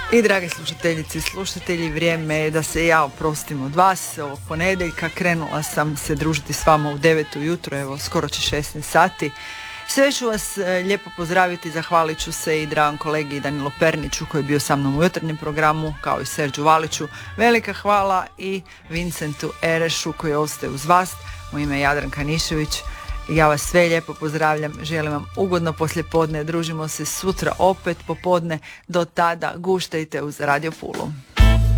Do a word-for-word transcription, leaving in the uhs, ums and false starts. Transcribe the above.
I drage slušateljice i slušatelji, vrijeme je da se ja oprostim od vas. Ovog ponedjeljka krenula sam se družiti s vama u devet ujutro, evo skoro će šesnaest sati. Sve ću vas lijepo pozdraviti, zahvalit ću se i dragom kolegi Danilu Perniću koji je bio sa mnom u jutarnjem programu, kao i Serđu Valiću. Velika hvala i Vincentu Erešu koji ostaje uz vas. U ime Jadranka Nišević. Ja vas sve lijepo pozdravljam, želim vam ugodno poslijepodne, družimo se sutra opet popodne, do tada guštajte uz Radio Pulu.